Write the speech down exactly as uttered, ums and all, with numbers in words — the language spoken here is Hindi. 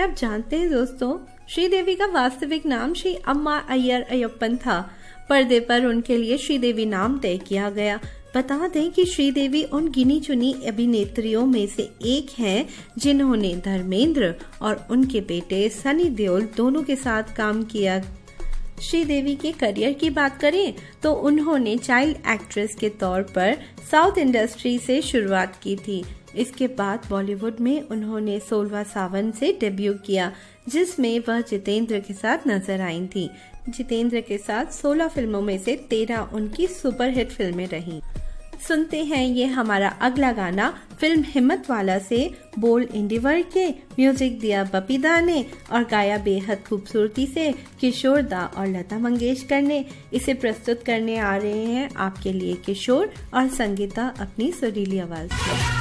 क्या आप जानते हैं दोस्तों, श्रीदेवी का वास्तविक नाम श्री अम्मा अय्यर अय्यप्पन था। पर्दे पर उनके लिए श्रीदेवी नाम तय किया गया। बता दें कि श्रीदेवी उन गिनी चुनी अभिनेत्रियों में से एक हैं जिन्होंने धर्मेंद्र और उनके बेटे सनी देओल दोनों के साथ काम किया। श्रीदेवी के करियर की बात करें तो उन्होंने चाइल्ड एक्ट्रेस के तौर पर साउथ इंडस्ट्री से शुरुआत की थी। इसके बाद बॉलीवुड में उन्होंने सोलवा सावन से डेब्यू किया, जिसमें वह जितेंद्र के साथ नजर आई थी। जितेंद्र के साथ सोलह फिल्मों में से तेरह उनकी सुपरहिट फिल्में रहीं। सुनते हैं ये हमारा अगला गाना फिल्म हिम्मत वाला से। बोल इंडिवर के, म्यूजिक दिया बपी दा ने और गाया बेहद खूबसूरती से किशोर दा और लता मंगेशकर ने। इसे प्रस्तुत करने आ रहे हैं आपके लिए किशोर और संगीता अपनी सुरीली आवाज में।